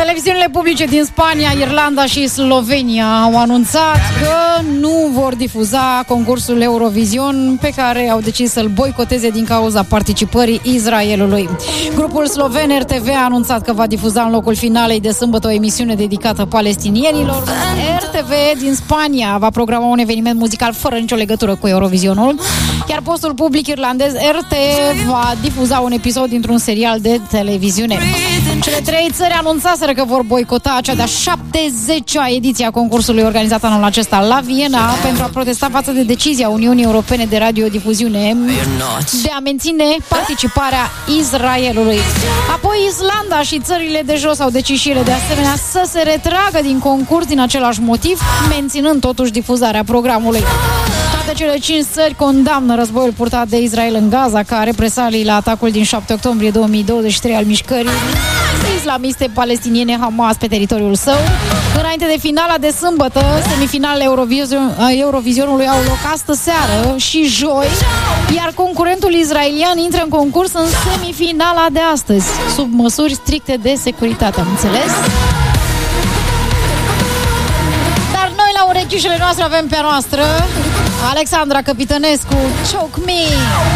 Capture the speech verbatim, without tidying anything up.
Televiziunile publice din Spania, Irlanda și Slovenia au anunțat că nu vor difuza concursul Eurovision, pe care au decis să-l boicoteze din cauza participării Israelului. Grupul sloven R T V a anunțat că va difuza în locul finalei de sâmbătă o emisiune dedicată palestinienilor. R T V din Spania va programa un eveniment muzical fără nicio legătură cu Eurovisionul, iar postul public irlandez R T va difuza un episod dintr-un serial de televiziune. Cele trei țări anunțaseră că vor boicota cea de-a șaptezecea ediție a concursului organizat anul acesta la Viena pentru a protesta față de decizia Uniunii Europene de Radiodifuziune de a menține participarea Israelului. Apoi Islanda și țările de jos au decis și ele de asemenea să se retragă din concurs din același motiv, menținând totuși difuzarea programului. Toate cele cinci țări condamnă războiul purtat de Israel în Gaza ca represalii la atacul din șapte octombrie două mii douăzeci și trei al mișcării islamiste palestiniene Hamas pe teritoriul său. Înainte de finala de sâmbătă, semifinalele Eurovision, Eurovisionului au loc astă seară și joi, iar concurentul israelian intră în concurs în semifinala de astăzi, sub măsuri stricte de securitate, am înțeles? Dar noi la urechișele noastre avem pe a noastră Alexandra Capitănescu, Choke Me!